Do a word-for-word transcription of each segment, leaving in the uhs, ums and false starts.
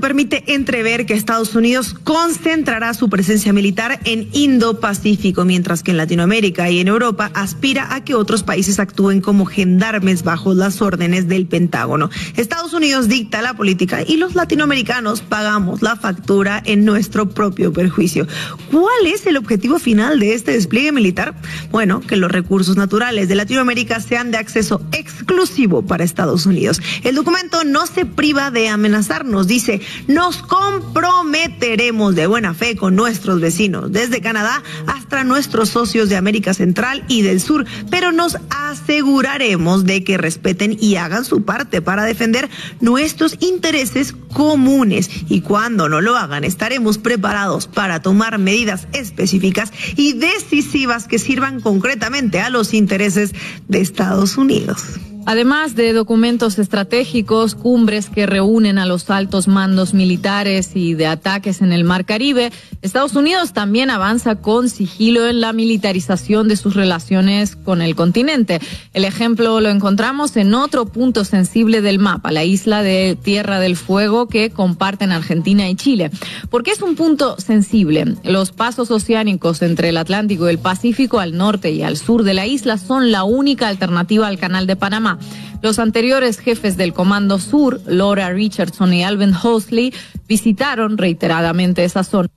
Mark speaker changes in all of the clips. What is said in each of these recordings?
Speaker 1: permite entrever que Estados Unidos concentrará su presencia militar en Indo-Pacífico, mientras que en Latinoamérica y en Europa aspira a que otros países actúen como gendarmes bajo las órdenes del Pentágono. Estados Unidos dicta la política y los latinoamericanos pagamos la factura en nuestro propio perjuicio. ¿Cuál es el objetivo final de este despliegue militar? Bueno, que los recursos naturales de Latinoamérica sean de acceso exclusivo para Estados Unidos. El documento no se priva de amenazarnos, dice, nos comprometeremos de buena fe con nuestros vecinos, desde Canadá hasta nuestros socios de América Central y del Sur, pero nos aseguraremos de que respeten y hagan su parte para defender nuestros intereses comunes, y cuando no lo hagan estaremos preparados para tomar medidas específicas y decisivas que sirvan concretamente a los intereses de Estados Unidos.
Speaker 2: Además de documentos estratégicos, cumbres que reúnen a los altos mandos militares y de ataques en el Mar Caribe, Estados Unidos también avanza con sigilo en la militarización de sus relaciones con el continente. El ejemplo lo encontramos en otro punto sensible del mapa, la isla de Tierra del Fuego que comparten Argentina y Chile. ¿Por qué es un punto sensible? Los pasos oceánicos entre el Atlántico y el Pacífico al norte y al sur de la isla son la única alternativa al Canal de Panamá. Los anteriores jefes del Comando Sur, Laura Richardson y Alvin Hosley, visitaron reiteradamente esa zona.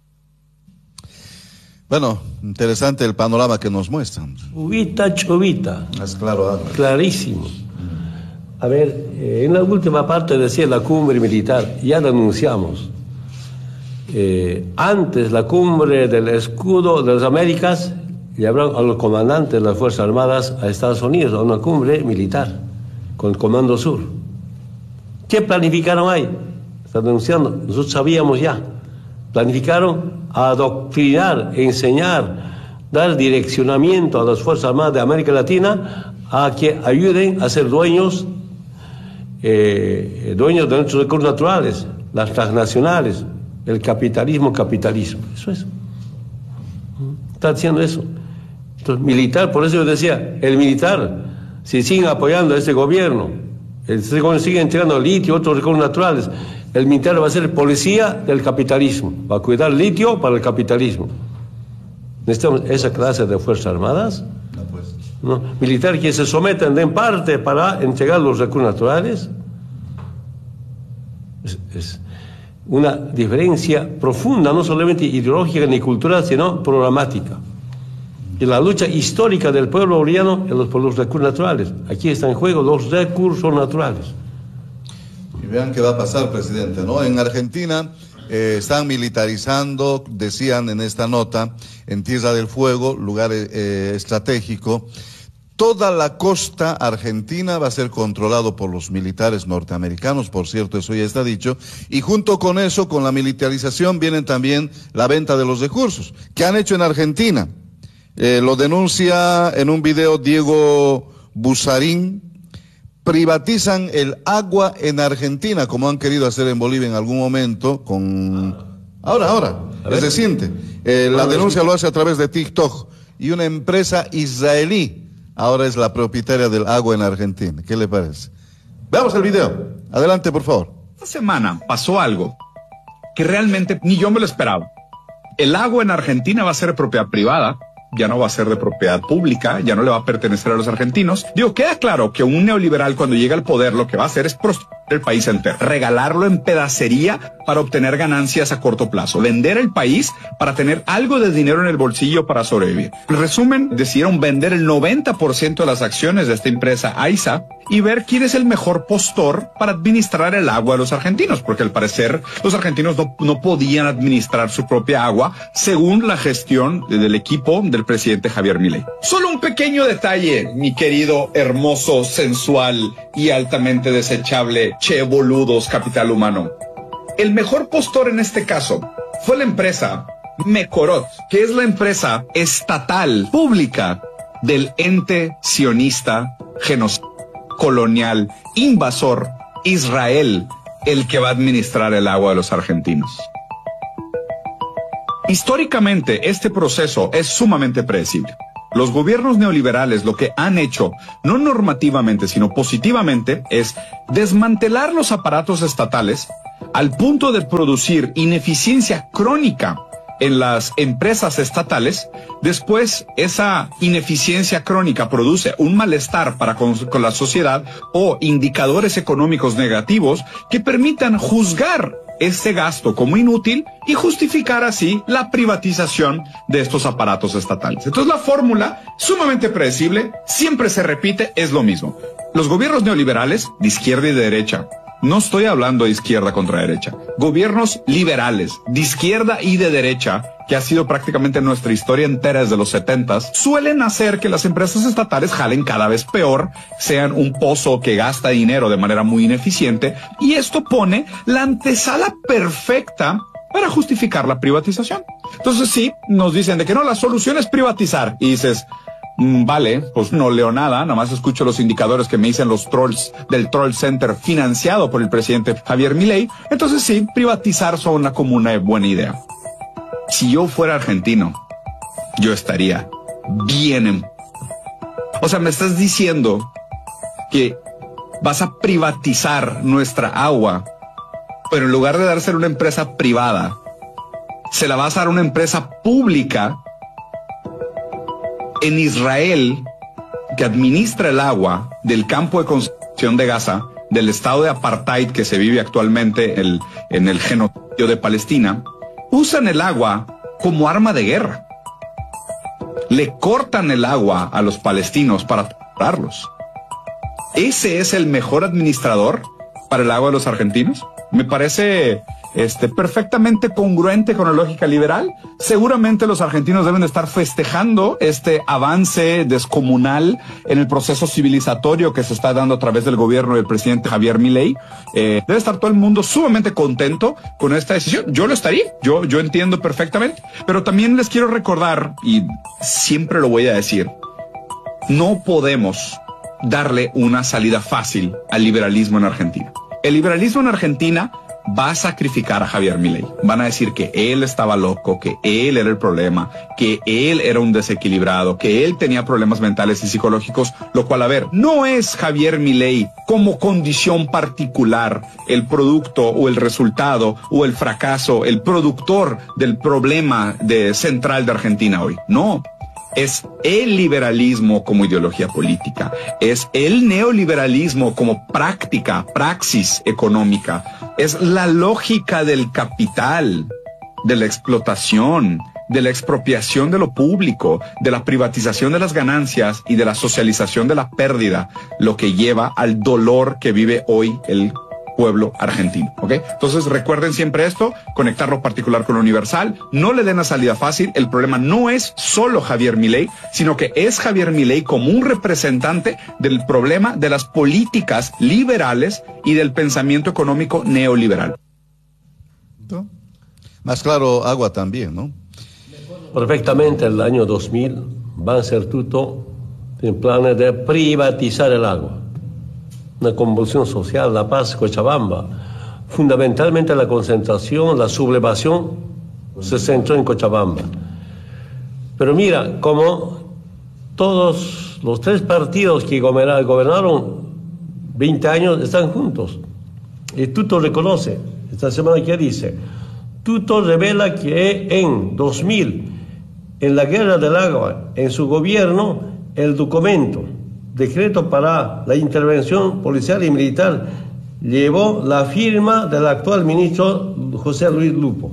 Speaker 3: Bueno, interesante el panorama que nos muestran.
Speaker 4: Chovita, chovita.
Speaker 3: Es claro, Álvaro.
Speaker 4: Clarísimo. A ver, eh, en la última parte decía la cumbre militar, ya lo anunciamos. Eh, antes la cumbre del escudo de las Américas, llevaron a los comandantes de las Fuerzas Armadas a Estados Unidos, a una cumbre militar con el Comando Sur. ¿Qué planificaron ahí? Están denunciando, nosotros sabíamos ya. Planificaron adoctrinar, enseñar, dar direccionamiento a las Fuerzas Armadas de América Latina a que ayuden a ser dueños, eh, dueños de nuestros recursos naturales, las transnacionales, el capitalismo, capitalismo. Eso es. Está haciendo eso. Entonces, militar, por eso yo decía, el militar, si siguen apoyando a este gobierno, este gobierno sigue entregando litio y otros recursos naturales, el militar va a ser policía del capitalismo, va a cuidar litio para el capitalismo. ¿Necesitamos esa clase de Fuerzas Armadas?
Speaker 3: No, pues.
Speaker 4: ¿No? Militar que se sometan en parte para entregar los recursos naturales. Es, es una diferencia profunda, no solamente ideológica ni cultural, sino programática. Y la lucha histórica del pueblo boliviano es por los recursos naturales. Aquí están en juego los recursos naturales.
Speaker 3: Y vean qué va a pasar, presidente, ¿no? En Argentina eh, están militarizando, decían en esta nota, en Tierra del Fuego, lugar eh, estratégico. Toda la costa argentina va a ser controlado por los militares norteamericanos, por cierto, eso ya está dicho. Y junto con eso, con la militarización, vienen también la venta de los recursos. ¿Qué han hecho en Argentina? Eh, lo denuncia en un video Diego Busarín. Privatizan el agua en Argentina, como han querido hacer en Bolivia en algún momento, con... Ahora, ahora, es reciente. Eh, la denuncia lo hace a través de TikTok. Y una empresa israelí ahora es la propietaria del agua en Argentina. ¿Qué le parece? Veamos el video. Adelante, por favor.
Speaker 5: Esta semana pasó algo que realmente ni yo me lo esperaba. El agua en Argentina va a ser de propiedad privada. Ya no va a ser de propiedad pública, ya no le va a pertenecer a los argentinos. Digo, queda claro que un neoliberal cuando llega al poder lo que va a hacer es prostituir el país entero, regalarlo en pedacería para obtener ganancias a corto plazo, vender el país para tener algo de dinero en el bolsillo para sobrevivir. En resumen, decidieron vender el noventa por ciento de las acciones de esta empresa AISA y ver quién es el mejor postor para administrar el agua de los argentinos, porque al parecer los argentinos no, no podían administrar su propia agua según la gestión del equipo del presidente Javier Milei. Solo un pequeño detalle, mi querido, hermoso, sensual y altamente desechable Che Boludos Capital Humano. El mejor postor en este caso fue la empresa Mekorot, que es la empresa estatal pública del ente sionista genocida, colonial, invasor, Israel, el que va a administrar el agua de los argentinos. Históricamente, este proceso es sumamente predecible. Los gobiernos neoliberales lo que han hecho, no normativamente, sino positivamente, es desmantelar los aparatos estatales al punto de producir ineficiencia crónica en las empresas estatales, después esa ineficiencia crónica produce un malestar para con, con la sociedad o indicadores económicos negativos que permitan juzgar este gasto como inútil y justificar así la privatización de estos aparatos estatales. Entonces la fórmula, sumamente predecible, siempre se repite, es lo mismo. Los gobiernos neoliberales, de izquierda y de derecha, no estoy hablando de izquierda contra derecha, gobiernos liberales, de izquierda y de derecha, que ha sido prácticamente nuestra historia entera desde los setentas, suelen hacer que las empresas estatales jalen cada vez peor, sean un pozo que gasta dinero de manera muy ineficiente, y esto pone la antesala perfecta para justificar la privatización. Entonces sí, nos dicen de que no, la solución es privatizar, y dices, Mm, vale, pues no leo nada, nada más escucho los indicadores que me dicen los trolls del Troll Center financiado por el presidente Javier Milei. Entonces sí, privatizar suena como una buena idea. Si yo fuera argentino, yo estaría bien en... O sea, me estás diciendo que vas a privatizar nuestra agua, pero en lugar de dársela a una empresa privada, se la vas a dar a una empresa pública en Israel, que administra el agua del campo de concentración de Gaza, del estado de apartheid que se vive actualmente el, en el genocidio de Palestina, usan el agua como arma de guerra. Le cortan el agua a los palestinos para torturarlos. ¿Ese es el mejor administrador para el agua de los argentinos? Me parece este, perfectamente congruente con la lógica liberal. Seguramente los argentinos deben de estar festejando este avance descomunal en el proceso civilizatorio que se está dando a través del gobierno del presidente Javier Milei. Eh, debe estar todo el mundo sumamente contento con esta decisión. Yo lo estaría, yo, yo entiendo perfectamente. Pero también les quiero recordar, y siempre lo voy a decir, no podemos darle una salida fácil al liberalismo en Argentina. El liberalismo en Argentina va a sacrificar a Javier Milei. Van a decir que él estaba loco, que él era el problema, que él era un desequilibrado, que él tenía problemas mentales y psicológicos, lo cual, a ver, no es Javier Milei como condición particular el producto o el resultado o el fracaso, el productor del problema de central de Argentina hoy. No. Es el liberalismo como ideología política, es el neoliberalismo como práctica, praxis económica, es la lógica del capital, de la explotación, de la expropiación de lo público, de la privatización de las ganancias y de la socialización de la pérdida, lo que lleva al dolor que vive hoy el pueblo argentino, ¿ok? Entonces recuerden siempre esto, conectar lo particular con lo universal, no le den la salida fácil, el problema no es solo Javier Milei, sino que es Javier Milei como un representante del problema de las políticas liberales y del pensamiento económico neoliberal.
Speaker 3: ¿No? Más claro, agua también, ¿no?
Speaker 4: Perfectamente, el año dos mil, Bancertuto tiene planes de privatizar el agua. Una convulsión social, La Paz, Cochabamba. Fundamentalmente la concentración, la sublevación se centró en Cochabamba. Pero mira, como todos los tres partidos que gobernaron veinte años están juntos. Y Tuto reconoce, esta semana que dice, Tuto revela que en dos mil, en la guerra del agua, en su gobierno, el documento decreto para la intervención policial y militar llevó la firma del actual ministro José Luis Lupo.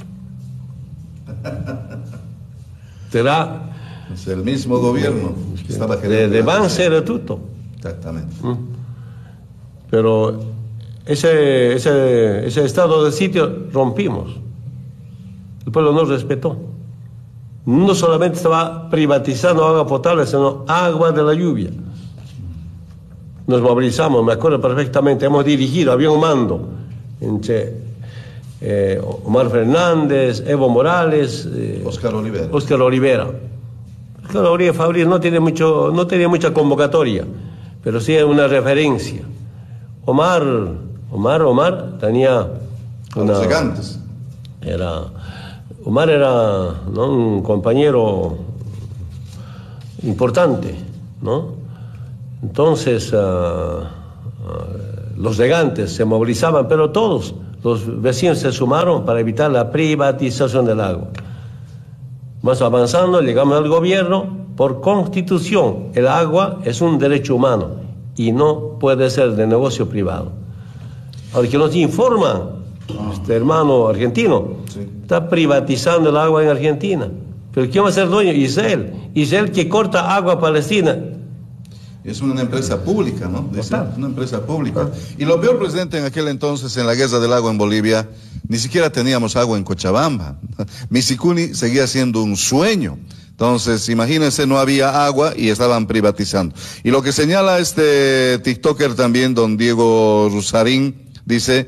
Speaker 4: Será
Speaker 3: es el mismo gobierno que estaba
Speaker 4: de, de Bancertuto.
Speaker 3: Exactamente.
Speaker 4: ¿Mm? Pero ese, ese, ese estado de sitio rompimos. El pueblo no respetó. No solamente estaba privatizando agua potable, sino agua de la lluvia. Nos movilizamos, me acuerdo perfectamente, hemos dirigido, había un mando entre eh, Omar Fernández, Evo Morales, eh,
Speaker 3: Oscar Olivera.
Speaker 4: Oscar Olivera. Oscar Olivera Fabriz no tiene mucho, no tenía mucha convocatoria, pero sí una referencia. Omar, Omar, Omar tenía una,
Speaker 3: los gigantes.
Speaker 4: Era, Omar era, ¿no?, un compañero importante, ¿no? Entonces, uh, uh, los gigantes se movilizaban, pero todos, los vecinos se sumaron para evitar la privatización del agua. Más avanzando, llegamos al gobierno. Por constitución, el agua es un derecho humano y no puede ser de negocio privado. Ahora que nos informan, este hermano argentino, sí, está privatizando el agua en Argentina. ¿Pero quién va a ser dueño? Israel. Israel que corta agua a Palestina.
Speaker 3: Es una empresa pública, ¿no? Dice, una empresa pública. Y lo peor, presidente, en aquel entonces, en la guerra del agua en Bolivia, ni siquiera teníamos agua en Cochabamba. Misicuni seguía siendo un sueño. Entonces, imagínense, no había agua y estaban privatizando. Y lo que señala este TikToker también, don Diego Rusarín, dice,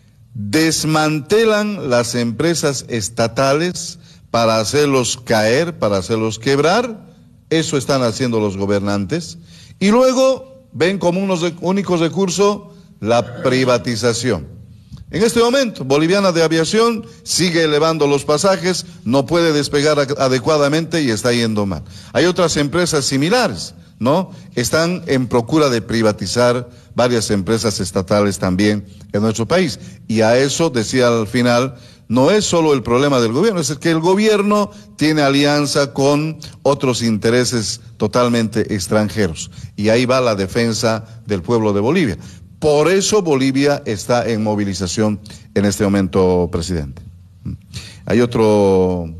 Speaker 3: desmantelan las empresas estatales para hacerlos caer, para hacerlos quebrar. Eso están haciendo los gobernantes. Y luego ven como unos únicos recursos la privatización. En este momento, Boliviana de Aviación sigue elevando los pasajes, no puede despegar adecuadamente y está yendo mal. Hay otras empresas similares, ¿no? Están en procura de privatizar varias empresas estatales también en nuestro país. Y a eso, decía al final, no es solo el problema del gobierno, es que el gobierno tiene alianza con otros intereses totalmente extranjeros. Y ahí va la defensa del pueblo de Bolivia. Por eso Bolivia está en movilización en este momento, presidente. Hay otro,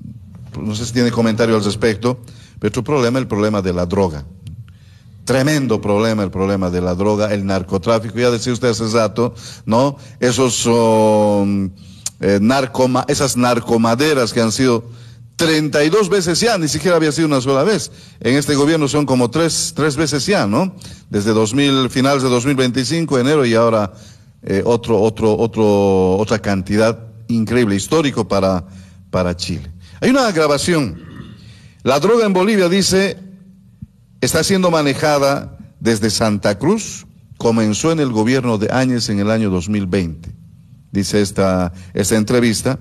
Speaker 3: no sé si tiene comentario al respecto, pero otro problema, el problema de la droga. Tremendo problema, el problema de la droga, el narcotráfico. Ya decía usted hace rato, ¿no? Esos, um, eh, narcoma, esas narcomaderas que han sido treinta y dos veces ya, ni siquiera había sido una sola vez. En este gobierno son como tres, tres veces ya, ¿no? Desde dos mil, finales de dos mil veinticinco, enero, y ahora eh, otro, otro, otro, otra cantidad increíble, histórico para, para Chile. Hay una grabación. La droga en Bolivia, dice, está siendo manejada desde Santa Cruz, comenzó en el gobierno de Áñez en el año dos mil veinte. Dice esta, esta entrevista.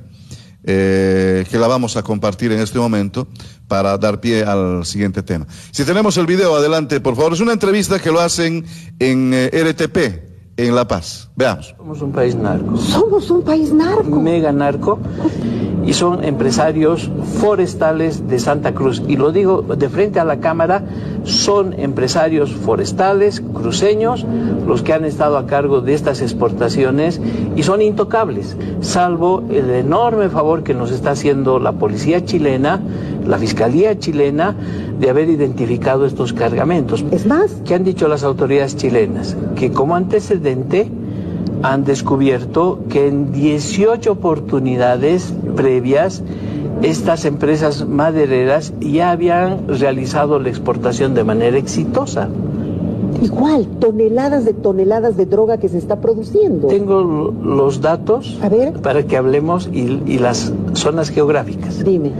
Speaker 3: Eh, que la vamos a compartir en este momento para dar pie al siguiente tema. Si tenemos el video, adelante, por favor. Es una entrevista que lo hacen en eh, R T P, en La Paz. Veamos.
Speaker 6: Somos un país narco.
Speaker 7: Somos un país narco.
Speaker 6: Mega narco. Y son empresarios forestales de Santa Cruz. Y lo digo de frente a la cámara, son empresarios forestales, cruceños, los que han estado a cargo de estas exportaciones y son intocables, salvo el enorme favor que nos está haciendo la policía chilena, la fiscalía chilena, de haber identificado estos cargamentos.
Speaker 7: Es más,
Speaker 6: ¿qué han dicho las autoridades chilenas? Que como antecedente han descubierto que en dieciocho oportunidades previas estas empresas madereras ya habían realizado la exportación de manera exitosa.
Speaker 7: Igual, toneladas de toneladas de droga que se está produciendo.
Speaker 6: Tengo los datos
Speaker 7: A ver.
Speaker 6: para que hablemos y, y las zonas geográficas.
Speaker 7: Dime.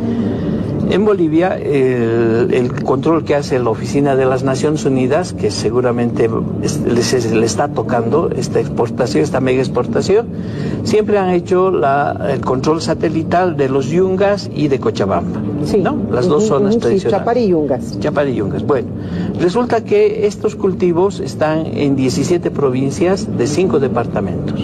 Speaker 6: En Bolivia, el, el control que hace la Oficina de las Naciones Unidas, que seguramente les, le está tocando esta exportación, esta mega exportación, siempre han hecho la, el control satelital de los Yungas y de Cochabamba,
Speaker 7: sí,
Speaker 6: ¿no? Las dos
Speaker 7: uh,
Speaker 6: zonas
Speaker 7: uh,
Speaker 6: tradicionales.
Speaker 7: Sí, Chapare y Yungas.
Speaker 6: Chapare y Yungas. Bueno, resulta que estos cultivos están en diecisiete provincias de cinco departamentos.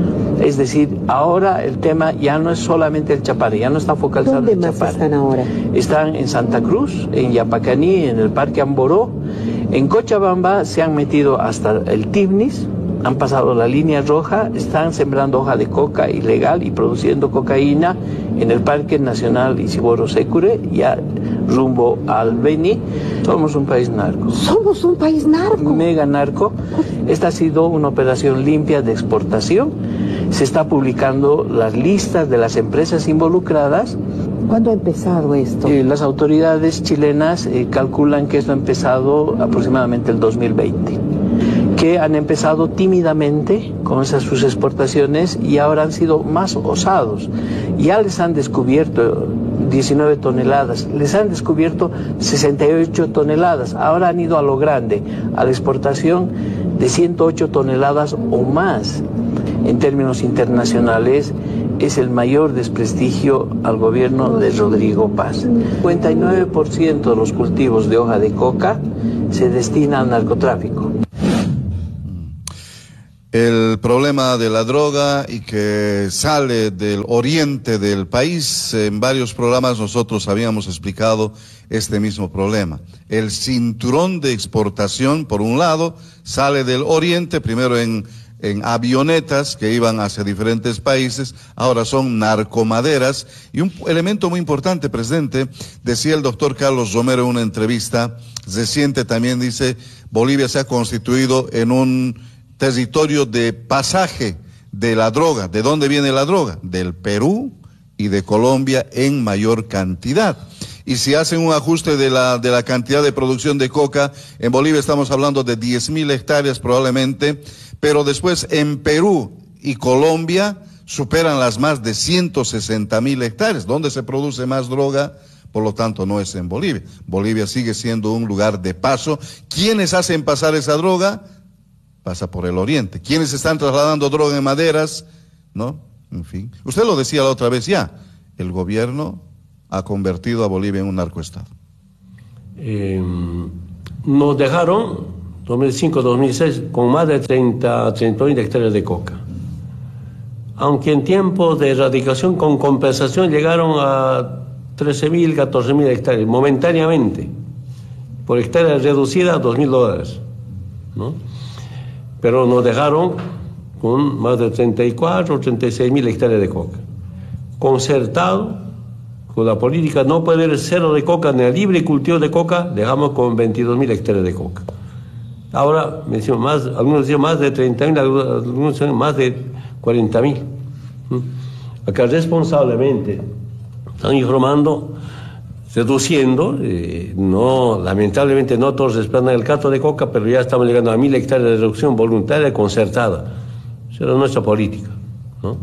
Speaker 6: Es decir, ahora el tema ya no es solamente el Chapare, ya no está focalizado en el
Speaker 7: ¿Dónde más
Speaker 6: Chapare.
Speaker 7: están ahora?
Speaker 6: Están en Santa Cruz, en Yapacaní, en el Parque Amboró. En Cochabamba se han metido hasta el Tibnis, han pasado la línea roja, están sembrando hoja de coca ilegal y produciendo cocaína en el Parque Nacional Isiboro Secure, ya rumbo al Beni. Somos un país narco.
Speaker 7: Somos un país narco.
Speaker 6: Mega narco. Esta ha sido una operación limpia de exportación. Se está publicando las listas de las empresas involucradas.
Speaker 7: ¿Cuándo ha empezado esto?
Speaker 6: Eh, las autoridades chilenas eh, calculan que esto ha empezado aproximadamente el dos mil veinte. Que han empezado tímidamente con esas sus exportaciones y ahora han sido más osados. Ya les han descubierto diecinueve toneladas, les han descubierto sesenta y ocho toneladas, ahora han ido a lo grande, a la exportación de ciento ocho toneladas o más. En términos internacionales, es el mayor desprestigio al gobierno de Rodrigo Paz. cincuenta y nueve por ciento de los cultivos de hoja de coca se destina al narcotráfico.
Speaker 3: El problema de la droga y que sale del oriente del país, en varios programas nosotros habíamos explicado este mismo problema. El cinturón de exportación, por un lado, sale del oriente, primero en, en avionetas que iban hacia diferentes países, ahora son narcomaderas. Y un elemento muy importante, presidente, decía el doctor Carlos Romero en una entrevista reciente también, dice, Bolivia se ha constituido en un territorio de pasaje de la droga. ¿De dónde viene la droga? Del Perú y de Colombia en mayor cantidad. Y si hacen un ajuste de la, de la cantidad de producción de coca, en Bolivia estamos hablando de diez mil hectáreas probablemente, pero después en Perú y Colombia superan las más de ciento sesenta mil hectáreas. ¿Dónde se produce más droga? Por lo tanto, no es en Bolivia. Bolivia sigue siendo un lugar de paso. ¿Quiénes hacen pasar esa droga? Pasa por el oriente. ¿Quiénes están trasladando droga en maderas? ¿No? En fin. Usted lo decía la otra vez ya. El gobierno ha convertido a Bolivia en un narcoestado.
Speaker 4: Eh, nos dejaron, dos mil cinco a dos mil seis, con más de treinta, treinta mil hectáreas de coca. Aunque en tiempos de erradicación con compensación llegaron a trece mil, catorce mil hectáreas, momentáneamente. Por hectárea reducida a dos mil dólares. ¿No? Pero nos dejaron con más de treinta y cuatro, treinta y seis mil hectáreas de coca. Concertado con la política no poder cero de coca ni el libre cultivo de coca, dejamos con veintidós mil hectáreas de coca. Ahora, me decimos más, algunos decían más de treinta mil, algunos decían más de cuarenta mil. Acá responsablemente están informando, reduciendo, eh, no, lamentablemente no todos respetan el cato de coca, pero ya estamos llegando a mil hectáreas de reducción voluntaria y concertada. Esa era nuestra política, ¿no?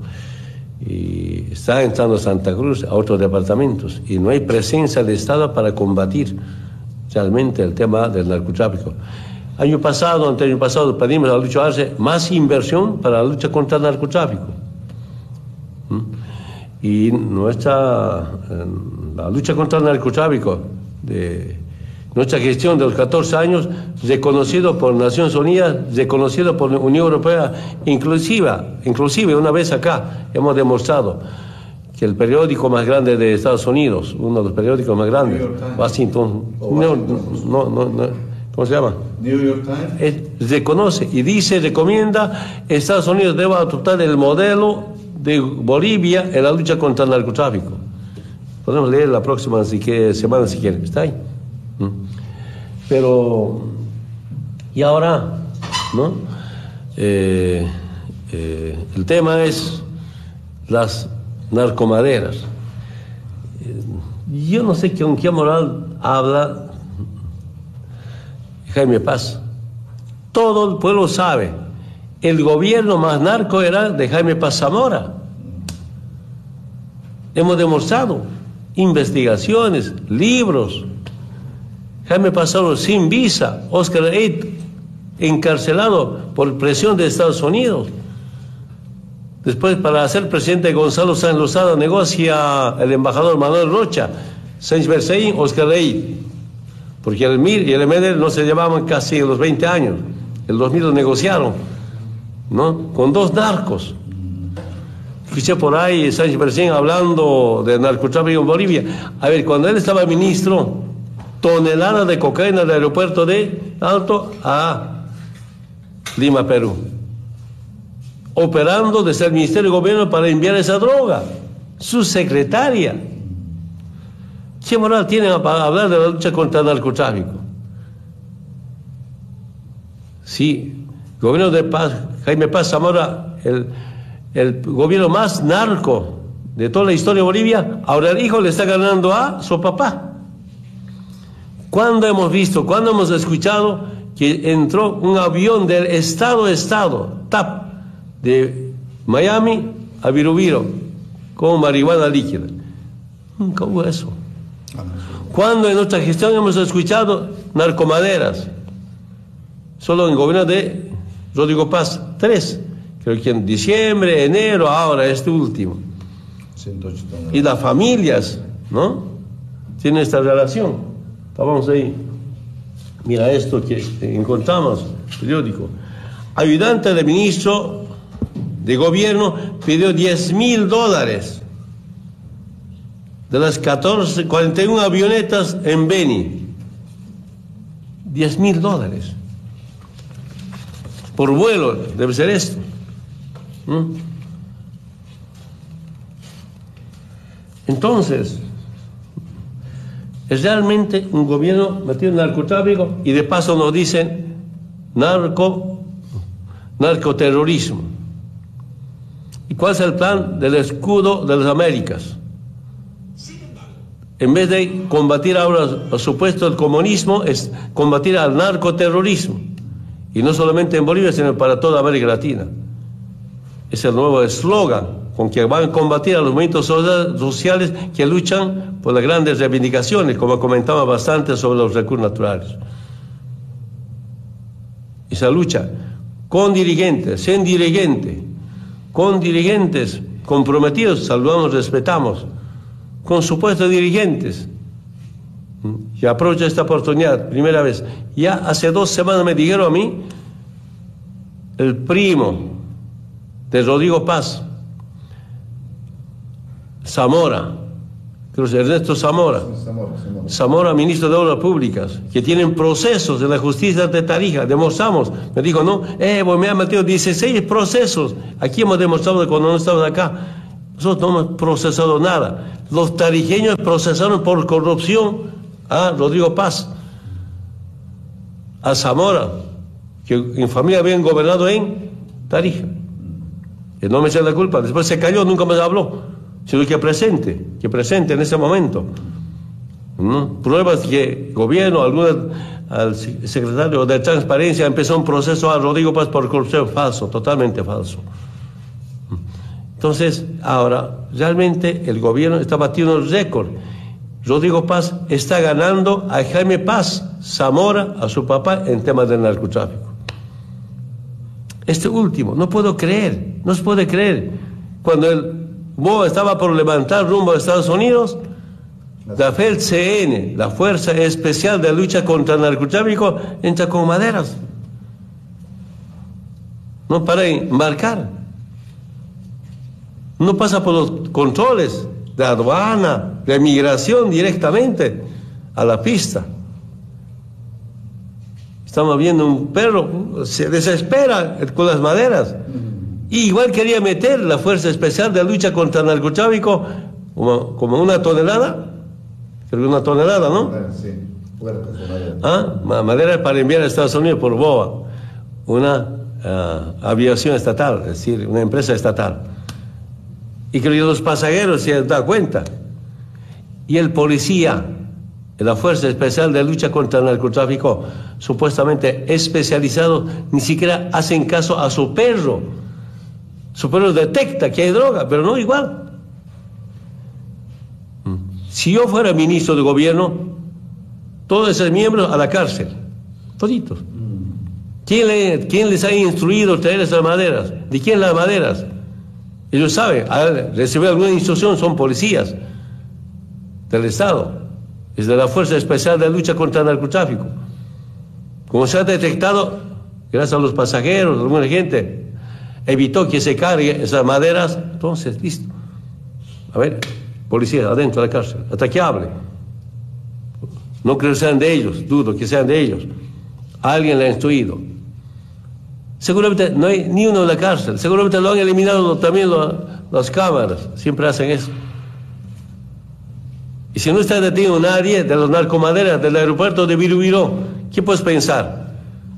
Speaker 4: Y está entrando Santa Cruz a otros departamentos y no hay presencia del Estado para combatir realmente el tema del narcotráfico. Año pasado, ante año pasado, pedimos a la lucha Arce más inversión para la lucha contra el narcotráfico. ¿Mm? Y nuestra la lucha contra el narcotráfico, de nuestra gestión de los catorce años, reconocido por Naciones Unidas, reconocido por la Unión Europea, inclusive, inclusive una vez acá hemos demostrado que el periódico más grande de Estados Unidos, uno de los periódicos más grandes, Washington, no, no, no, no, ¿cómo se llama?
Speaker 3: New York Times.
Speaker 4: Es, reconoce y dice, recomienda, Estados Unidos debe adoptar el modelo de Bolivia en la lucha contra el narcotráfico. Podemos leer la próxima si que, semana si quieren, está ahí. ¿Mm? Pero, y ahora, ¿no? Eh, eh, el tema es las narcomaderas. Eh, yo no sé con qué moral habla Jaime Paz. Todo el pueblo sabe. El gobierno más narco era de Jaime Paz Zamora. Hemos demostrado investigaciones, libros. Jaime Paz Zamora sin visa, Oscar Eid encarcelado por presión de Estados Unidos. Después, para ser presidente, Gonzalo Sáenz Lozada negocia el embajador Manuel Rocha, Sáenz Berzaín, Oscar Eid, porque el M I R y el M E D E R no se llevaban casi los veinte años. El dos mil lo negociaron, ¿no? Con dos narcos. Escuché por ahí Sánchez Berzaín hablando de narcotráfico en Bolivia. A ver, cuando él estaba ministro, toneladas de cocaína del aeropuerto de Alto a Lima, Perú, operando desde el Ministerio de Gobierno para enviar esa droga. Su secretaria. ¿Qué moral tienen para hablar de la lucha contra el narcotráfico? Sí, el gobierno de Paz, Jaime Paz Zamora, el, el gobierno más narco de toda la historia de Bolivia, ahora el hijo le está ganando a su papá. ¿Cuándo hemos visto, cuándo hemos escuchado que entró un avión del Estado a Estado, T A P, de Miami a Virubiro, con marihuana líquida? Nunca hubo eso. ¿Cuándo en nuestra gestión hemos escuchado narcomaderas? Solo en el gobierno de Rodrigo Paz, tres. Creo que en diciembre, enero, ahora este último. Y las familias, ¿no? Tienen esta relación. Estábamos ahí. Mira esto que encontramos, periódico. ayudante del ministro de gobierno, pidió diez mil dólares de las catorce, cuarenta y una avionetas en Beni. diez mil dólares. Por vuelo, debe ser esto. ¿Mm? Entonces, es realmente un gobierno metido en narcotráfico y de paso nos dicen narco, narcoterrorismo. ¿Y cuál es el plan del escudo de las Américas? En vez de combatir ahora el supuesto el comunismo, es combatir al narcoterrorismo. Y no solamente en Bolivia, sino para toda América Latina. Es el nuevo eslogan con que van a combatir a los movimientos sociales que luchan por las grandes reivindicaciones, como comentaba bastante sobre los recursos naturales. Esa lucha con dirigentes, sin dirigentes, con dirigentes comprometidos, saludamos, respetamos, con supuestos dirigentes. Y aprovecho esta oportunidad, primera vez. Ya hace dos semanas me dijeron a mí, el primo de Rodrigo Paz, Zamora, creo que Ernesto Zamora, Zamora, Zamora, Zamora, ministro de Obras Públicas, que tienen procesos en la justicia de Tarija, demostramos, me dijo, no, eh, pues me han metido dieciséis procesos, aquí hemos demostrado que cuando no estamos acá, nosotros no hemos procesado nada. Los tarijeños procesaron por corrupción a Rodrigo Paz, a Zamora, que en familia habían gobernado en Tarija. Que no me echa la culpa, después se cayó, nunca más habló, sino que presente, que presente en ese momento. ¿No? Pruebas que el gobierno, alguna, al secretario de Transparencia empezó un proceso a Rodrigo Paz por corrupción, falso, totalmente falso. Entonces, ahora, realmente el gobierno está batiendo el récord. Rodrigo Paz está ganando a Jaime Paz, Zamora, a su papá, en temas del narcotráfico. Este último, no puedo creer, no se puede creer. Cuando el B O A estaba por levantar rumbo a Estados Unidos, la F E L C N, la Fuerza Especial de Lucha contra el Narcotráfico, entra con maderas. No para embarcar. No pasa por los controles de aduana, de migración directamente a la pista. Estamos viendo un perro, se desespera con las maderas. Y igual quería meter la Fuerza Especial de Lucha contra el Narcotráfico como, como una tonelada, creo que una tonelada, ¿no? Sí, puertas de madera. Ah, madera para enviar a Estados Unidos por B O A, una uh, aviación estatal, es decir, una empresa estatal. Y que los pasajeros se dan cuenta. Y el policía de la Fuerza Especial de Lucha contra el Narcotráfico, supuestamente especializado, ni siquiera hacen caso a su perro. Su perro detecta que hay droga, pero no igual. Si yo fuera ministro de gobierno, todos esos miembros a la cárcel, toditos. ¿Quién, le, quién les ha instruido a traer esas maderas? ¿De quién las maderas? Ellos saben, al recibir alguna instrucción son policías del Estado, es de la Fuerza Especial de Lucha contra el Narcotráfico. Como se ha detectado, gracias a los pasajeros, a alguna gente, evitó que se cargue esas maderas, entonces, listo. A ver, policías adentro de la cárcel, hasta que hable. No creo que sean de ellos, dudo que sean de ellos. Alguien le ha instruido. Seguramente no hay ni uno en la cárcel, seguramente lo han eliminado también lo, las cámaras, siempre hacen eso. Y si no está detenido nadie de los narcomaderas del aeropuerto de Virubiró, ¿qué puedes pensar?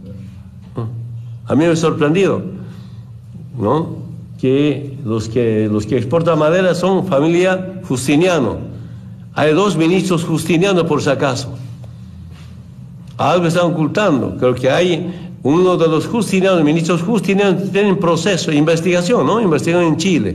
Speaker 4: A mí me ha sorprendido, ¿no? Que los que, los que exportan madera son familia Justiniano. Hay dos ministros Justinianos por si acaso. Algo están ocultando, creo que hay... Uno de los Justinianos, ministros Justinianos, tienen proceso de investigación, ¿no? Investigación en Chile.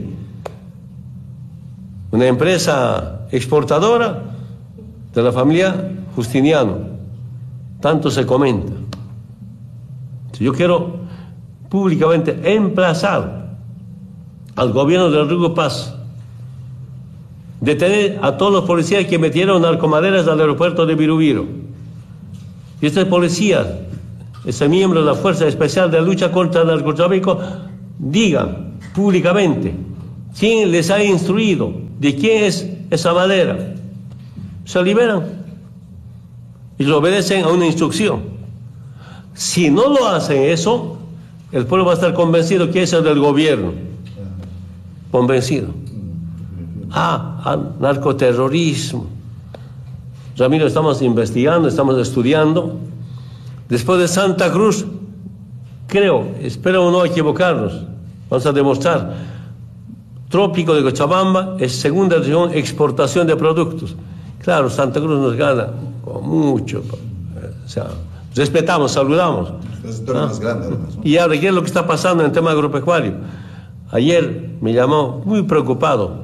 Speaker 4: Una empresa exportadora de la familia Justiniano. Tanto se comenta. Yo quiero públicamente emplazar al gobierno de Rodrigo Paz, detener a todos los policías que metieron narcomaderas al aeropuerto de Virubiro. Y estos policías ese miembro de la Fuerza Especial de Lucha contra el Narcotráfico, digan públicamente quién les ha instruido, de quién es esa madera. Se liberan y lo obedecen a una instrucción. Si no lo hacen eso, el pueblo va a estar convencido que eso es del gobierno. Convencido. Ah, ah, narcoterrorismo. Ramiro, estamos investigando, estamos estudiando. Después de Santa Cruz, creo, espero no equivocarnos, vamos a demostrar, Trópico de Cochabamba es segunda región exportación de productos. Claro, Santa Cruz nos gana con mucho. O sea, respetamos, saludamos.
Speaker 3: Es el ¿Ah? más grande, además, ¿no?
Speaker 4: Y ahora, ¿qué es lo que está pasando en el tema agropecuario? Ayer me llamó muy preocupado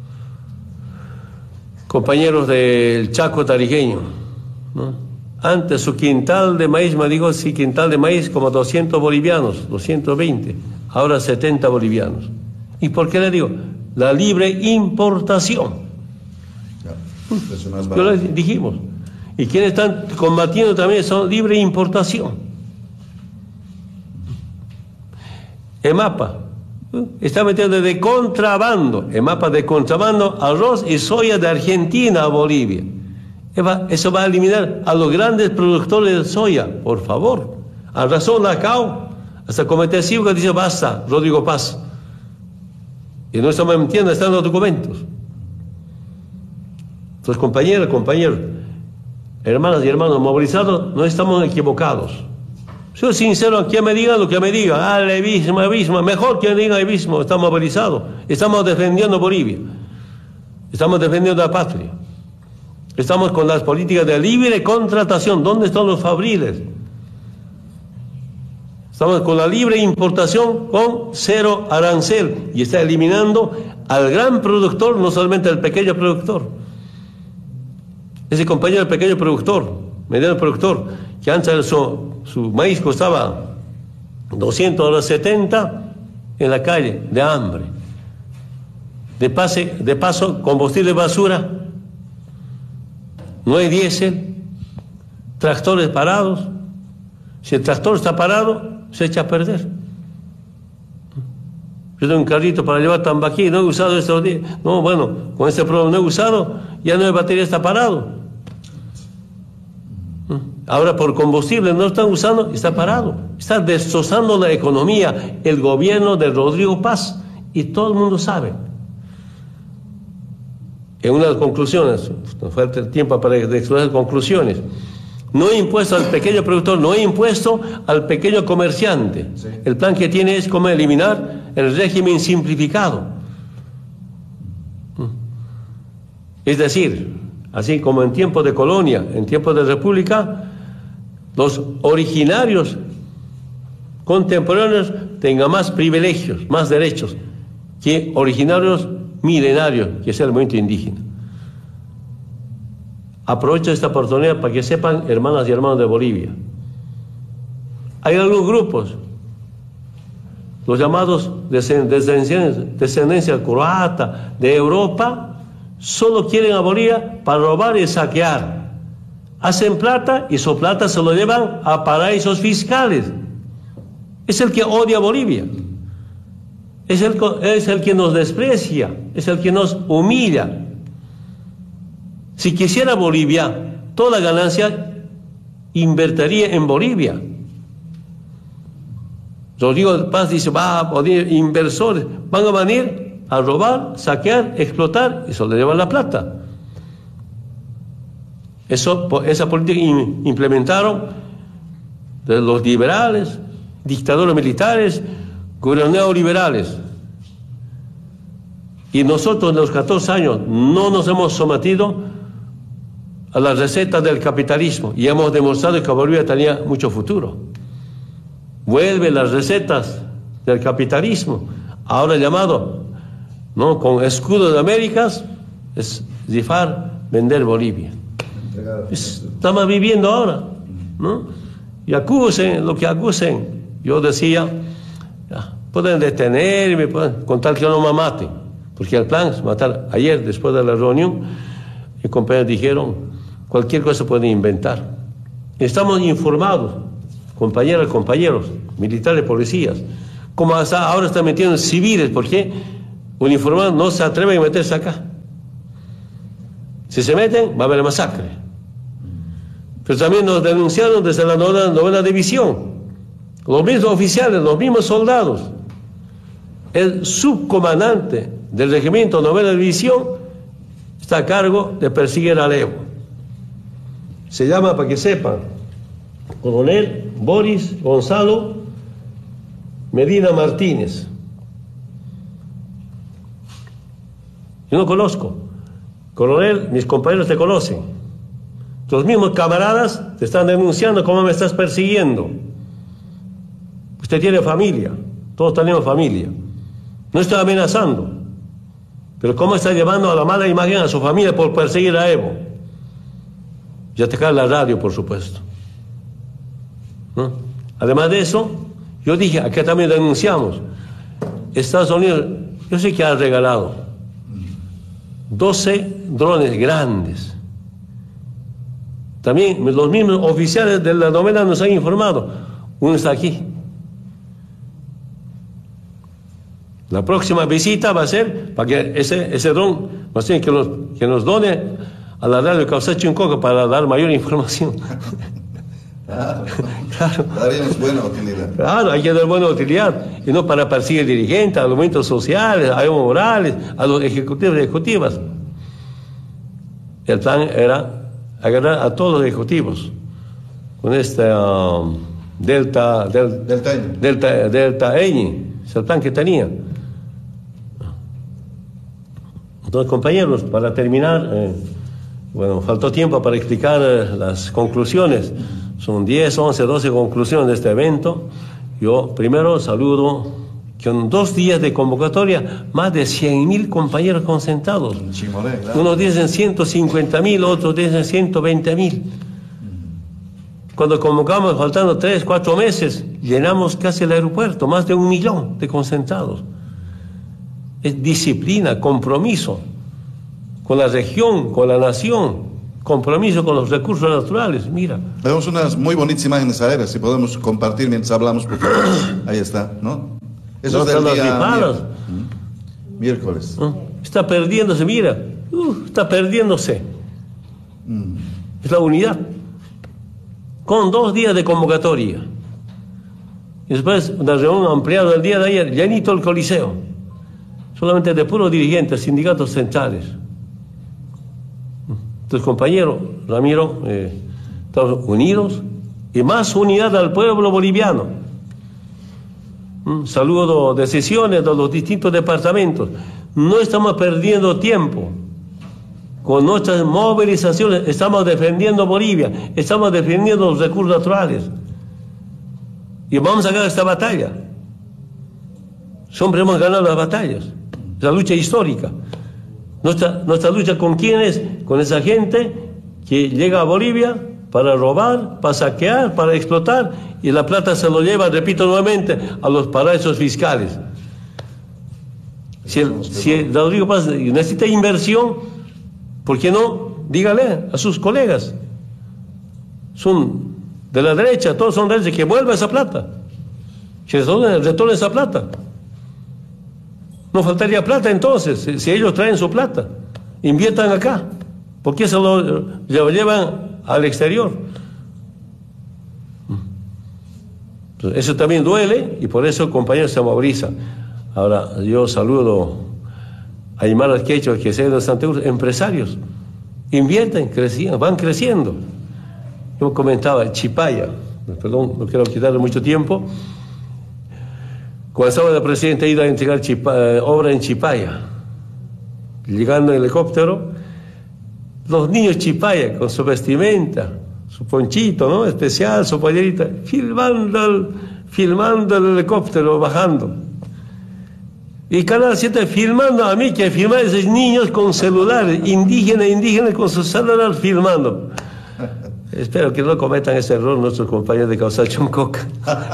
Speaker 4: compañeros del Chaco tarijeño, ¿no? Antes su quintal de maíz, me dijo, sí, quintal de maíz como doscientos bolivianos, doscientos veinte, ahora setenta bolivianos. ¿Y por qué le digo? La libre importación. Ya, es más barato. Yo les dijimos. Y quienes están combatiendo también son libre importación. EMAPA está metiendo de contrabando, EMAPA de contrabando, arroz y soya de Argentina a Bolivia. Eso va a eliminar a los grandes productores de soya, por favor. A razón la C A O, hasta el Comité Cívico dice basta, Rodrigo Paz. Y no estamos mintiendo, están los documentos. Entonces, compañeras, compañeros, hermanas y hermanos movilizados, no estamos equivocados. Soy sincero, quien me diga lo que me diga, ah, el abismo, abismo, mejor que diga abismo, estamos movilizados, estamos defendiendo Bolivia, estamos defendiendo la patria. Estamos con las políticas de libre contratación. ¿Dónde están los fabriles? Estamos con la libre importación con cero arancel y está eliminando al gran productor, no solamente al pequeño productor. Ese compañero del pequeño productor, mediano productor, que antes su, su maíz costaba doscientos, ahora setenta, en la calle, de hambre. De, pase, de paso, combustible basura. No hay diésel, tractores parados. Si el tractor está parado, se echa a perder. Yo tengo un carrito para llevar tambaquí, no he usado estos días. No, bueno, con este problema no he usado, ya no hay batería, está parado. Ahora por combustible no están usando, está parado. Está destrozando la economía, el gobierno de Rodrigo Paz, y todo el mundo sabe. En una de las conclusiones, nos falta el tiempo para expresar conclusiones, no hay impuesto al pequeño productor, no hay impuesto al pequeño comerciante. Sí. El plan que tiene es como eliminar el régimen simplificado. Es decir, así como en tiempos de colonia, en tiempos de república, los originarios contemporáneos tengan más privilegios, más derechos que originarios milenario, que es el movimiento indígena. Aprovecho esta oportunidad para que sepan, hermanas y hermanos de Bolivia, hay algunos grupos, los llamados descendencia, descendencia croata de Europa, solo quieren a Bolivia para robar y saquear. Hacen plata y su plata se lo llevan a paraísos fiscales. Es el que odia a Bolivia. Es el, es el que nos desprecia, es el que nos humilla. Si quisiera Bolivia, toda la ganancia invertiría en Bolivia. Rodrigo Paz dice, va a poner inversores, van a venir a robar, saquear, explotar, y se le llevan la plata. Eso, esa política implementaron de los liberales, dictadores militares, gobiernos neoliberales. Y nosotros en los catorce años no nos hemos sometido a las recetas del capitalismo y hemos demostrado que Bolivia tenía mucho futuro. Vuelve las recetas del capitalismo, ahora llamado, ¿no?, con escudo de Américas, es rifar, vender Bolivia. Estamos viviendo ahora, ¿no? Y acusen lo que acusen. Yo decía, ya, pueden detenerme, pueden contar que yo no me mate, porque el plan es matar. Ayer, después de la reunión, mis compañeros dijeron, cualquier cosa pueden inventar. Estamos informados, compañeras, compañeros, militares, policías. Como hasta ahora están metiendo civiles, porque uniformados no se atreven a meterse acá. Si se meten, va a haber masacre. Pero también nos denunciaron desde la novena, novena división. Los mismos oficiales, los mismos soldados. El subcomandante del regimiento novena división está a cargo de perseguir al Evo. Se llama, para que sepan, coronel Boris Gonzalo Medina Martínez. Yo no conozco. Coronel, mis compañeros te conocen. Los mismos camaradas te están denunciando cómo me estás persiguiendo. Usted tiene familia. Todos tenemos familia. No estoy amenazando. Pero cómo está llevando a la mala imagen a su familia por perseguir a Evo. Y atacar la radio, por supuesto. ¿No? Además de eso, yo dije, acá también denunciamos. Estados Unidos, yo sé que ha regalado doce drones grandes. También los mismos oficiales de la novena nos han informado. Uno está aquí. La próxima visita va a ser para que ese, ese dron, más bien que nos, que nos done a la radio Causa Chincoca para dar mayor información.
Speaker 3: Claro,
Speaker 4: claro.
Speaker 3: Daríamos buena utilidad.
Speaker 4: Claro, hay que dar buena utilidad. Y no para perseguir dirigentes, a los movimientos sociales, a Evo Morales, a los ejecutivos y ejecutivas. El plan era agarrar a todos los ejecutivos con este um, Delta, del,
Speaker 3: Delta Eñi.
Speaker 4: Delta, Delta Eñi. Es el plan que tenía. Entonces, compañeros, para terminar, eh, bueno, faltó tiempo para explicar eh, las conclusiones. Son diez, once, doce conclusiones de este evento. Yo primero saludo que en dos días de convocatoria, más de cien mil compañeros concentrados.
Speaker 3: Chimoré, claro.
Speaker 4: Unos dicen ciento cincuenta mil, otros dicen ciento veinte mil. Cuando convocamos, faltando tres, cuatro meses, llenamos casi el aeropuerto, más de un millón de concentrados. Es disciplina, compromiso con la región, con la nación, compromiso con los recursos naturales. Mira.
Speaker 3: Vemos unas muy bonitas imágenes aéreas, si podemos compartir mientras hablamos, por favor. Ahí está, ¿no? Eso
Speaker 4: No,
Speaker 3: es del
Speaker 4: las
Speaker 3: día
Speaker 4: ripadas.
Speaker 3: miércoles. miércoles.
Speaker 4: ¿No? Está perdiéndose, mira, uh, está perdiéndose.
Speaker 3: Mm.
Speaker 4: Es la unidad. Con dos días de convocatoria. Y después una reunión ampliada el día de ayer, llenito el Coliseo. Solamente de puros dirigentes, sindicatos centrales. Entonces, compañero Ramiro, eh, estamos unidos y más unidad al pueblo boliviano. Un saludo de sesiones de los distintos departamentos. No estamos perdiendo tiempo. Con nuestras movilizaciones estamos defendiendo Bolivia, estamos defendiendo los recursos naturales. Y vamos a ganar esta batalla. Siempre hemos ganado las batallas. Es la lucha histórica. Nuestra, nuestra lucha con quién es, con esa gente que llega a Bolivia para robar, para saquear, para explotar, y la plata se lo lleva, repito nuevamente, a los paraísos fiscales. Si el, si el Rodrigo Paz necesita inversión, ¿por qué no? Dígale a sus colegas. Son de la derecha, todos son de derecha, que vuelva esa plata. Que retorne esa plata. No faltaría plata entonces, si, si ellos traen su plata, inviertan acá. ¿Por qué se lo, lo llevan al exterior? Entonces, eso también duele y por eso, compañeros, se moviliza. Ahora, yo saludo a Aymaras Quechua, que se de Santa Cruz, empresarios, invierten, crecían, van creciendo. Yo comentaba, Chipaya, perdón, no quiero quitarle mucho tiempo. Cuando estaba la presidenta iba a entregar Chipa, eh, obra en Chipaya, llegando en helicóptero, los niños Chipaya con su vestimenta, su ponchito, ¿no? Especial, su pollerita, filmando el, filmando el helicóptero, bajando. Y Canal siete filmando a mí, que filmaba a esos niños con celulares, indígenas, indígenas con su celular filmando. Espero que no cometan ese error nuestros compañeros de Causa Choncoca.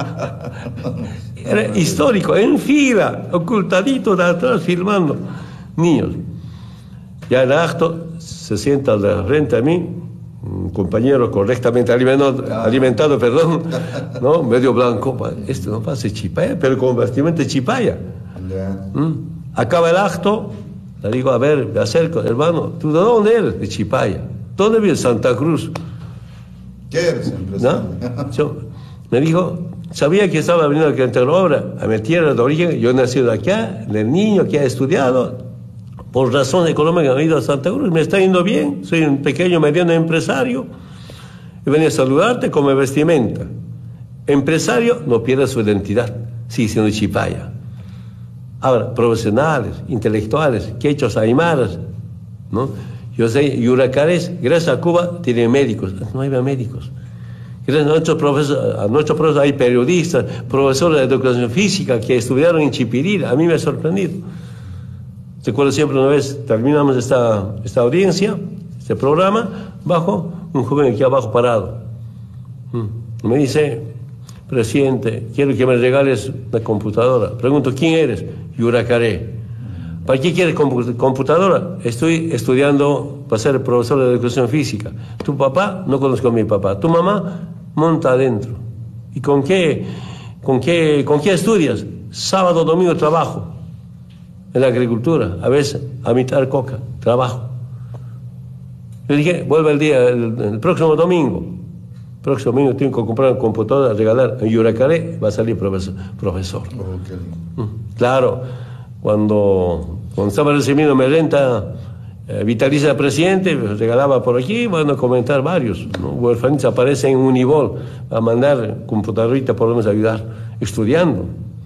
Speaker 4: Era histórico, en fila, ocultadito de atrás, filmando niños. Ya en acto se sienta de frente a mí, un compañero correctamente alimentado, alimentado perdón, ¿no? Medio blanco, esto no pasa chipaya, pero con vestimenta chipaya. ¿Mm? Acaba el acto, le digo, a ver, me acerco, hermano, ¿tú de dónde eres? De Chipaya. ¿Dónde vives? Santa Cruz.
Speaker 3: ¿Qué eres, empresario?
Speaker 4: ¿No? Yo, me dijo, sabía que estaba viniendo a la obra, a mi tierra de origen, yo he nacido acá, el niño que ha estudiado, por razones económicas he ido a Santa Cruz, me está yendo bien, soy un pequeño, mediano empresario, y venía a saludarte con mi vestimenta. Empresario no pierde su identidad, sigue siendo Chipaya. Ahora, profesionales, intelectuales, quechos, aymaras, ¿no? Yo sé, yuracares, gracias a Cuba, tienen médicos, no hay médicos. Gracias a nuestros profesores, a nuestros profesores hay periodistas, profesores de educación física que estudiaron en Chipirira, a mí me ha sorprendido. Recuerdo siempre una vez, terminamos esta, esta audiencia, este programa, bajo un joven aquí abajo parado. Me dice, presidente, quiero que me regales una computadora. Pregunto, ¿quién eres? Yuracaré. ¿Para qué quieres computadora? Estoy estudiando para ser profesor de educación física. Tu papá, no conozco a mi papá. Tu mamá, monta adentro. ¿Y con qué, con qué, con qué estudias? Sábado, domingo trabajo. En la agricultura, a veces a mitad coca, trabajo. Le dije, vuelve el día, el, el próximo domingo. El próximo domingo tengo que comprar una computadora, regalar en Yuracaré, va a salir profesor. profesor. Okay. Claro, cuando, cuando estaba recibiendo mi renta eh, vitalicia del presidente, regalaba por aquí, van a comentar varios. ¿No? Huerfanitas aparecen en Unibol a mandar computadorita, podemos ayudar, estudiando.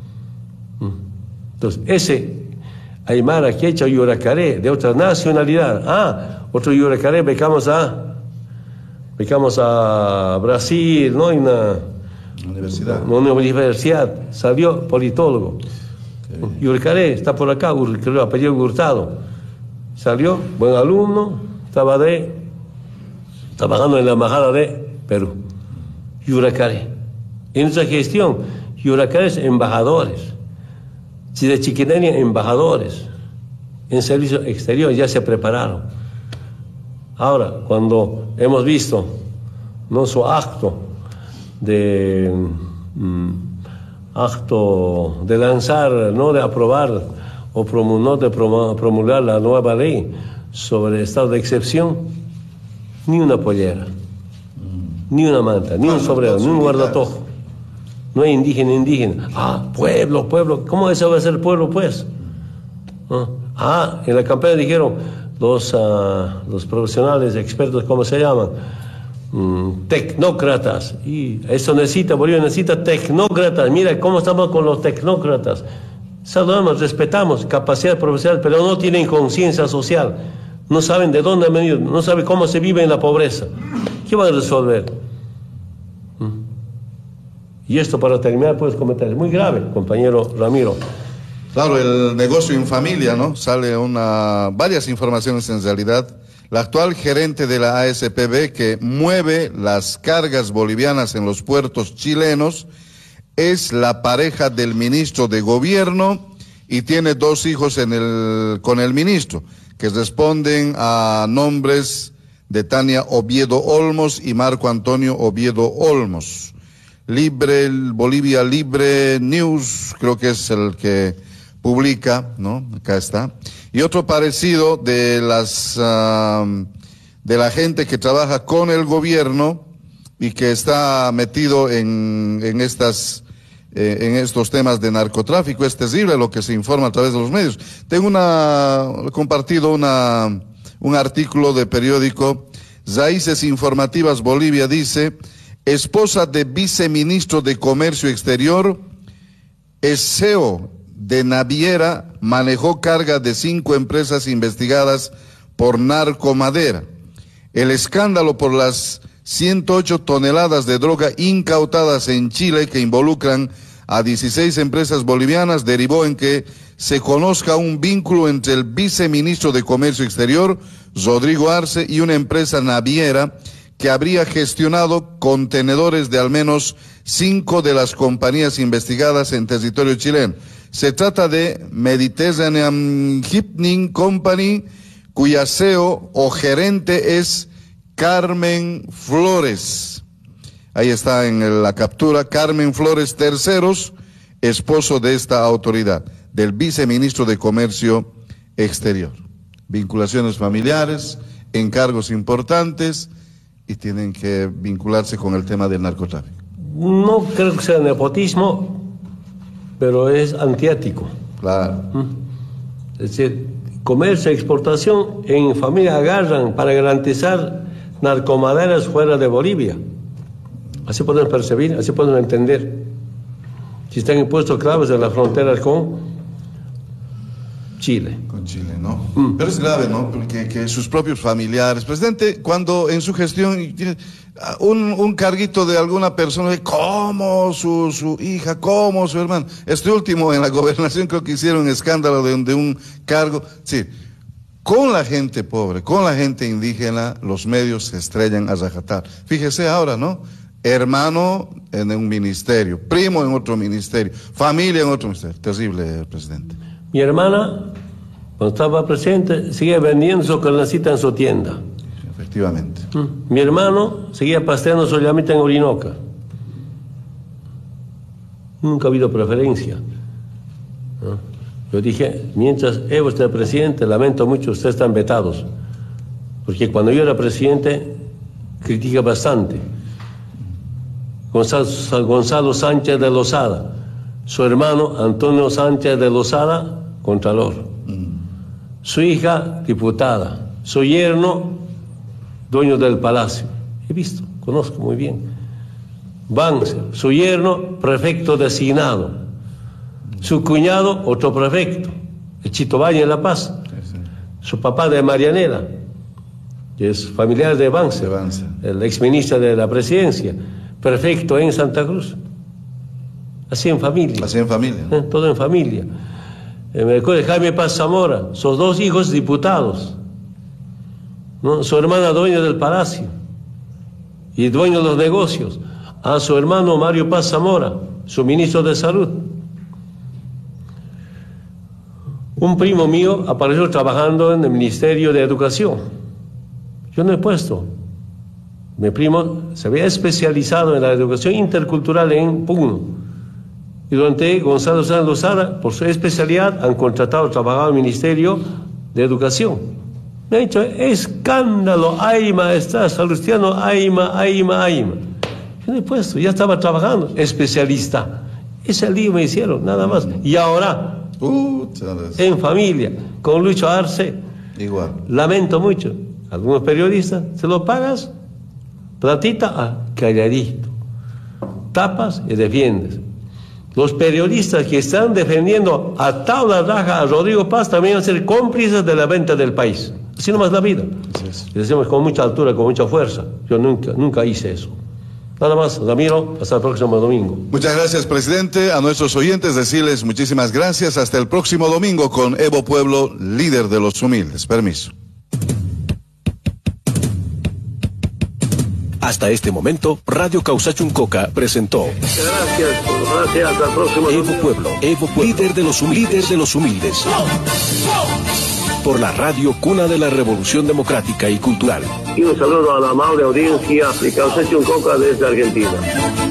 Speaker 4: Entonces, ese aymara, quechua, yuracaré, de otra nacionalidad. Ah, otro yuracaré, becamos a, becamos a Brasil, ¿no? En una universidad. Una universidad, salió politólogo. Okay. Yuracaré, está por acá, creo, apellido Hurtado. Salió, buen alumno, estaba de, trabajando en la embajada de Perú. Yuracaré. En nuestra gestión, yuracarés embajadores. Si de Chiquinenia, embajadores en servicio exterior ya se prepararon. Ahora, cuando hemos visto ¿no? su acto de mm, acto de lanzar, no de aprobar o prom no de prom promulgar la nueva ley sobre estado de excepción, ni una pollera, mm. ni una manta, ni un sombrero, ni un guardatojo. No hay indígena, indígena. Ah, pueblo, pueblo. ¿Cómo eso va a ser pueblo, pues? Ah, ah en la campaña dijeron los, uh, los profesionales, expertos, ¿cómo se llaman? Mm, tecnócratas. Y eso necesita, Bolivia necesita tecnócratas. Mira cómo estamos con los tecnócratas. Saludamos, respetamos, capacidad profesional, pero no tienen conciencia social. No saben de dónde han venido, no saben cómo se vive en la pobreza. ¿Qué van a resolver? Y esto, para terminar, puedes comentar, es muy grave, compañero Ramiro.
Speaker 3: Claro, el negocio en familia, ¿no? Sale una, varias informaciones en realidad. La actual gerente de la A S P B, que mueve las cargas bolivianas en los puertos chilenos, es la pareja del ministro de gobierno y tiene dos hijos en el, con el ministro, que responden a nombres de Tania Oviedo Olmos y Marco Antonio Oviedo Olmos. Libre, Bolivia Libre News, creo que es el que publica, ¿no? Acá está. Y otro parecido de las uh, de la gente que trabaja con el gobierno y que está metido en, en estas eh, en estos temas de narcotráfico. Es terrible lo que se informa a través de los medios. Tengo una compartido una un artículo de periódico Raíces Informativas Bolivia, dice: esposa de viceministro de Comercio Exterior, es C E O de Naviera, manejó carga de cinco empresas investigadas por narcomadera. El escándalo por las ciento ocho toneladas de droga incautadas en Chile que involucran a dieciséis empresas bolivianas derivó en que se conozca un vínculo entre el viceministro de Comercio Exterior, Rodrigo Arce, y una empresa naviera que habría gestionado contenedores de al menos cinco de las compañías investigadas en territorio chileno. Se trata de Mediterranean Shipping Company, cuya C E O o gerente es Carmen Flores. Ahí está en la captura, Carmen Flores Terceros, esposo de esta autoridad, del viceministro de Comercio Exterior. Vinculaciones familiares, encargos importantes y tienen que vincularse con el tema del narcotráfico.
Speaker 4: No creo que sea nepotismo, pero es antiético.
Speaker 3: Claro.
Speaker 4: Es decir, comercio y exportación en familia agarran para garantizar narcomaderas fuera de Bolivia. Así podemos percibir, así podemos entender. Si están impuestos claves en las fronteras con Chile.
Speaker 3: Con Chile, ¿no? Mm. Pero es grave, ¿no? Porque que sus propios familiares, presidente, cuando en su gestión tiene un, un carguito de alguna persona, ¿cómo su, su hija, cómo su hermano? Este último en la gobernación creo que hicieron un escándalo de, de un cargo. Sí, con la gente pobre, con la gente indígena, los medios se estrellan a rajatar. Fíjese ahora, ¿no? Hermano en un ministerio, primo en otro ministerio, familia en otro ministerio. Terrible, presidente.
Speaker 4: Mi hermana, cuando estaba presidente, seguía vendiendo su carnecita en su tienda.
Speaker 3: Efectivamente.
Speaker 4: Mi hermano seguía pasteando su llamita en Orinoca. Nunca ha habido preferencia. Yo dije, mientras Evo esté presidente, lamento mucho, ustedes están vetados. Porque cuando yo era presidente, critica bastante. Gonzalo, Gonzalo Sánchez de Lozada, su hermano Antonio Sánchez de Lozada, contralor. Mm. Su hija, diputada. Su yerno, dueño del palacio. He visto, conozco muy bien. Banzer, su yerno, prefecto designado. Su cuñado, otro prefecto, el Chito Valle en La Paz. Sí, sí. Su papá de Marianela, que es familiar de Banzer, de Banzer, el exministro de la presidencia, prefecto en Santa Cruz. Así en familia.
Speaker 3: Así en familia.
Speaker 4: ¿Eh? Todo en familia. Eh, me recuerdo de Jaime Paz Zamora, sus dos hijos diputados, ¿no? Su hermana dueña del palacio y dueño de los negocios. A su hermano Mario Paz Zamora, su ministro de Salud. Un primo mío apareció trabajando en el Ministerio de Educación. Yo no he puesto. Mi primo se había especializado en la educación intercultural en Puno. Y durante Gonzalo Sánchez Lozada, por su especialidad, han contratado, trabajado en el Ministerio de Educación. Me ha dicho, escándalo, Aima, está Salustiano, Aima, Aima, Aima. Yo no he puesto, ya estaba trabajando, especialista. Ese lío me hicieron, nada más. Y ahora, uh, en familia, con Lucho Arce, igual. Lamento mucho. Algunos periodistas, se lo pagas, platita, ah, calladito. Tapas y defiendes. Los periodistas que están defendiendo a tabla raja a Rodrigo Paz también van a ser cómplices de la venta del país. Así nomás la vida. Y decimos con mucha altura, con mucha fuerza. Yo nunca, nunca hice eso. Nada más, Ramiro, hasta el próximo domingo.
Speaker 3: Muchas gracias, presidente. A nuestros oyentes decirles muchísimas gracias. Hasta el próximo domingo con Evo Pueblo, líder de los humildes. Permiso.
Speaker 8: Hasta este momento, Radio Causachuncoca presentó.
Speaker 4: Gracias, gracias, hasta el próximo
Speaker 8: Evo Pueblo, Evo Pueblo, líder de los humildes, líder de los humildes. Por la radio cuna de la Revolución Democrática y Cultural.
Speaker 4: Y un saludo a la amable audiencia de Causachuncoca desde Argentina.